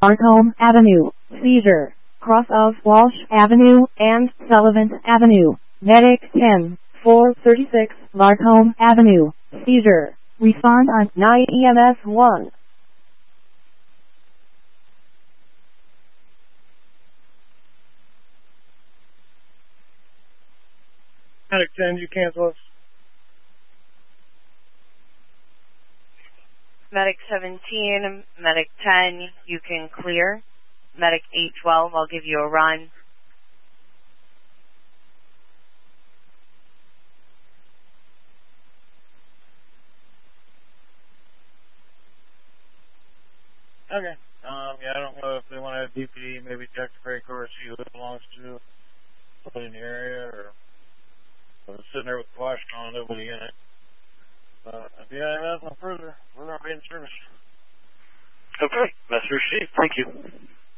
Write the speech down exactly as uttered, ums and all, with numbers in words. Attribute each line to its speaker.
Speaker 1: Arcombe Avenue, seizure. Cross of Walsh Avenue and Sullivan Avenue. Medic ten, four thirty-six, Larcombe Avenue, seizure. Respond on nine E M S one.
Speaker 2: Medic ten, you cancel us.
Speaker 3: Medic seventeen, Medic ten, you can clear. Medic eight twelve, I'll give you a run.
Speaker 2: Okay. Um, yeah, I don't know if they want to have D P D, maybe check the freight car, see who it belongs to, somebody in the area, or I was sitting there with the flash on, nobody in it. Uh, if you have nothing further, we're going to be in service.
Speaker 4: Okay, message received. Thank you.